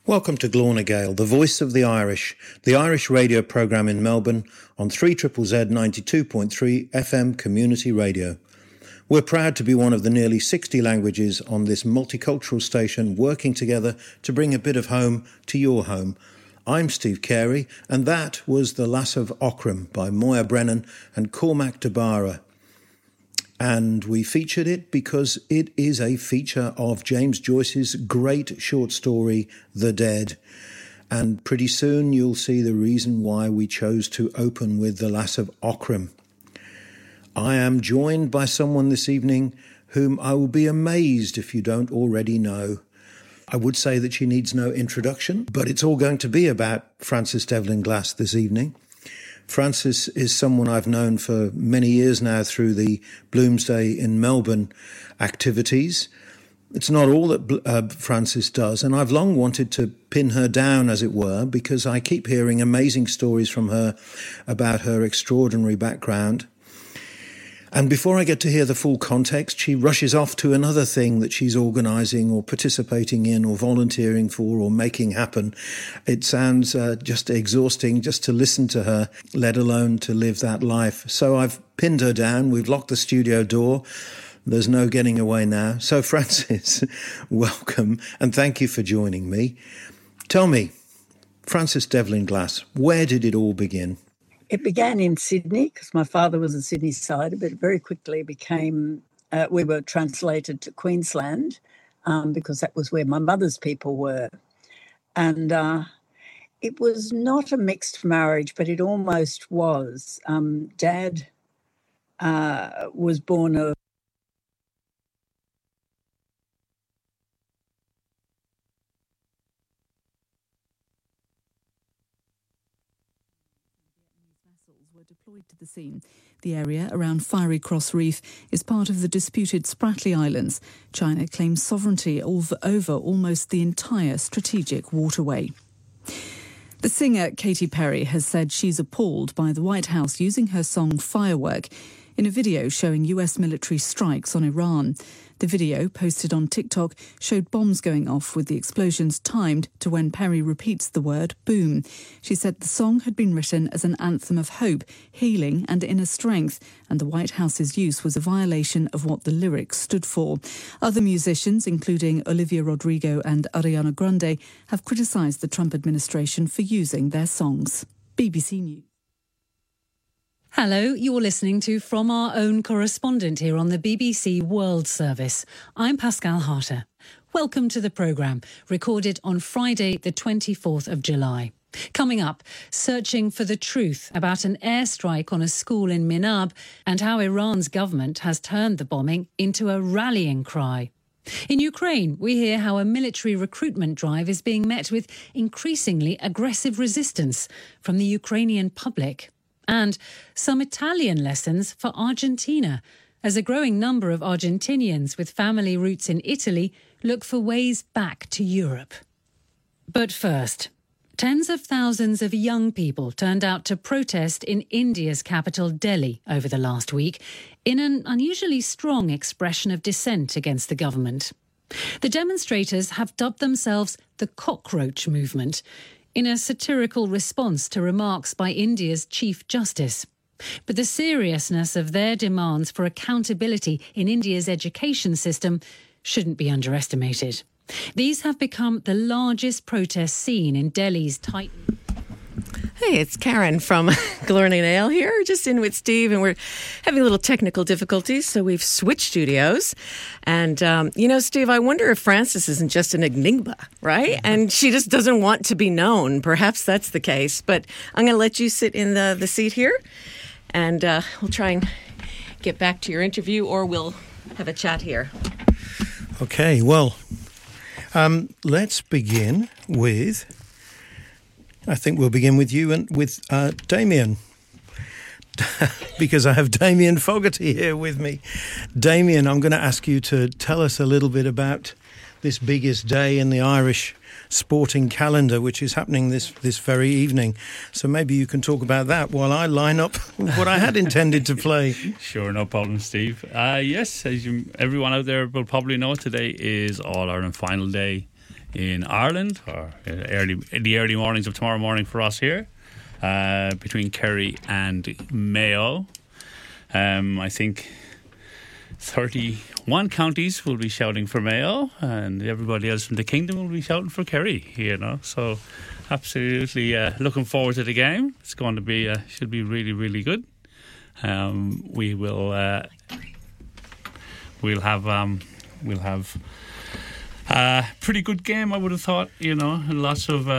Welcome to Glorna Gael, the voice of the Irish radio programme in Melbourne on 3ZZZ 92.3 FM Community Radio. We're proud to be one of the nearly 60 languages on this multicultural station working together to bring a bit of home to your home. I'm Steve Carey, and that was The Lass of Aughrim by Moya Brennan and Cormac DeBara. And we featured it because it is a feature of James Joyce's great short story, The Dead. And pretty soon you'll see the reason why we chose to open with The Lass of Aughrim. I am joined by someone this evening whom I will be amazed if you don't already know. I would say that she needs no introduction, but it's all going to be about Frances Devlin Glass this evening. Frances is someone I've known for many years now through the Bloomsday in Melbourne activities. It's not all that Frances does, and I've long wanted to pin her down, as it were, because I keep hearing amazing stories from her about her extraordinary background. And before I get to hear the full context, she rushes off to another thing that she's organising or participating in or volunteering for or making happen. It sounds just exhausting just to listen to her, let alone to live that life. So I've pinned her down. We've locked the studio door. There's no getting away now. So Frances, welcome, and thank you for joining me. Tell me, Frances Devlin Glass, where did it all begin? It began in Sydney because my father was a Sydney sider, but it very quickly became, we were translated to Queensland because that was where my mother's people were. And it was not a mixed marriage, but it almost was. Dad was born of deployed to the scene. The area around Fiery Cross Reef is part of the disputed Spratly Islands. China claims sovereignty over almost the entire strategic waterway. The singer Katy Perry has said she's appalled by the White House using her song Firework in a video showing US military strikes on Iran. The video, posted on TikTok, showed bombs going off with the explosions timed to when Perry repeats the word boom. She said the song had been written as an anthem of hope, healing and inner strength, and the White House's use was a violation of what the lyrics stood for. Other musicians, including Olivia Rodrigo and Ariana Grande, have criticised the Trump administration for using their songs. BBC News. Hello, you're listening to From Our Own Correspondent here on the BBC World Service. I'm Pascal Harter. Welcome to the programme, recorded on Friday the 24th of July. Coming up, searching for the truth about an airstrike on a school in Minab and how Iran's government has turned the bombing into a rallying cry. In Ukraine, we hear how a military recruitment drive is being met with increasingly aggressive resistance from the Ukrainian public. And some Italian lessons for Argentina, as a growing number of Argentinians with family roots in Italy look for ways back to Europe. But first, tens of thousands of young people turned out to protest in India's capital, Delhi, over the last week, in an unusually strong expression of dissent against the government. The demonstrators have dubbed themselves the Cockroach Movement, in a satirical response to remarks by India's Chief Justice. But the seriousness of their demands for accountability in India's education system shouldn't be underestimated. These have become the largest protest seen in Delhi's tight... Hey, it's Karen from Glorna Gael here, just in with Steve, and we're having a little technical difficulties, so we've switched studios. And, Steve, I wonder if Frances isn't just an enigma, right? And she just doesn't want to be known. Perhaps that's the case. But I'm going to let you sit in the seat here, and we'll try and get back to your interview, or we'll have a chat here. Okay, well, let's begin with... I think we'll begin with you and with Damien, because I have Damien Fogarty here with me. Damien, I'm going to ask you to tell us a little bit about this biggest day in the Irish sporting calendar, which is happening this very evening. So maybe you can talk about that while I line up what I had intended to play. Sure, no problem, Steve. Yes, as everyone out there will probably know, today is All-Ireland Final Day in Ireland, or in the early mornings of tomorrow morning for us here, between Kerry and Mayo. I think 31 counties will be shouting for Mayo, and everybody else from the kingdom will be shouting for Kerry, So absolutely looking forward to the game. It's going to be should be really, really good. We'll have a pretty good game, I would have thought. Lots of.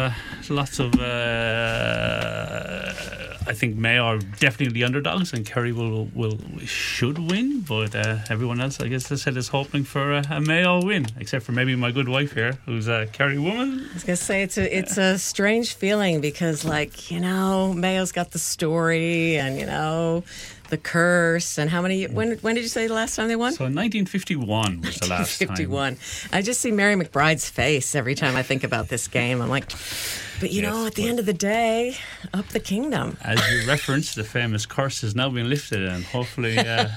I think Mayo are definitely the underdogs, and Kerry should win. But everyone else, I guess, is hoping for a Mayo win, except for maybe my good wife here, who's a Kerry woman. I was gonna say it's a strange feeling because, Mayo's got the story, and the curse, and how many? When did you say the last time they won? So 1951 was the last time. 1951. I just see Mary McBride's face every time I think about this game. I'm like, but at the end of the day, up the kingdom. As you referenced, the famous curse has now been lifted, and hopefully,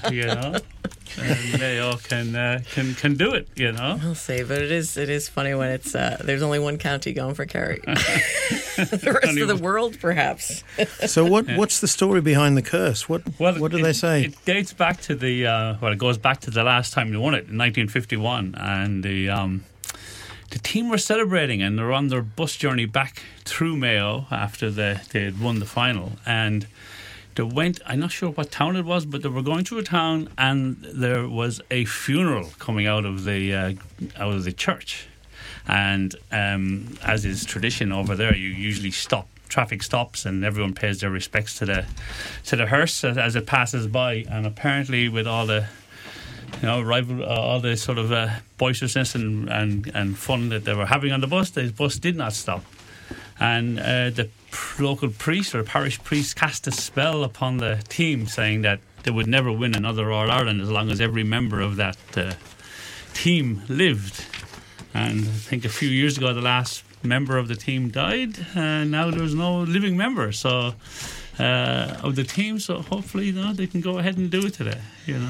Mayo can do it. I'll say, but it is funny when it's there's only one county going for Kerry. The rest of the world, perhaps. So what's the story behind the curse? What do they say? It dates back to it goes back to the last time they won it in 1951, and the team were celebrating, and they're on their bus journey back through Mayo after they had won the final, and they went, I'm not sure what town it was, but they were going through a town, and there was a funeral coming out of the church. And as is tradition over there, you usually traffic stops, and everyone pays their respects to the hearse as it passes by. And apparently, with all the all the sort of boisterousness and fun that they were having on the bus did not stop. And the local priest or parish priest cast a spell upon the team, saying that they would never win another All-Ireland as long as every member of that team lived. And I think a few years ago, the last member of the team died, and now there's no living member of the team. So hopefully, they can go ahead and do it today.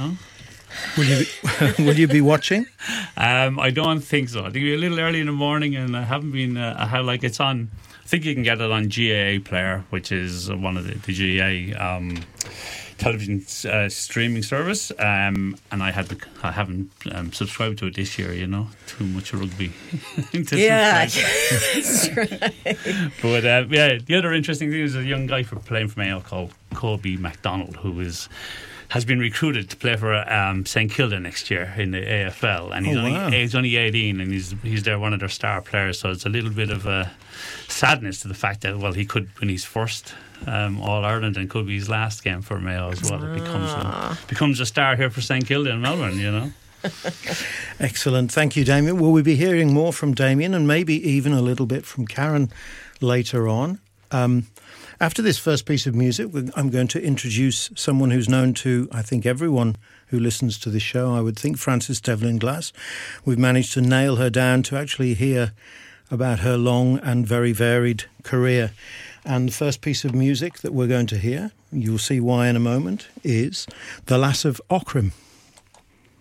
Will you be watching? I don't think so. I think it'll be a little early in the morning, and I haven't been. It's on. I think you can get it on GAA Player, which is one of the GAA television streaming service. And I haven't subscribed to it this year. Too much rugby. Yeah, that's right. But the other interesting thing is a young guy playing for Mayo called Kobe MacDonald, who has been recruited to play for St Kilda next year in the AFL, and he's only 18, and he's one of their star players. So it's a little bit of a sadness to the fact that he could win his first All Ireland, and could be his last game for Mayo as well. It becomes a star here for St Kilda in Melbourne. Excellent, thank you, Damien. Will we be hearing more from Damien, and maybe even a little bit from Karen later on? After this first piece of music, I'm going to introduce someone who's known to, I think, everyone who listens to this show. I would think Frances Devlin Glass. We've managed to nail her down to actually hear about her long and very varied career. And the first piece of music that we're going to hear, you'll see why in a moment, is The Lass of Aughrim.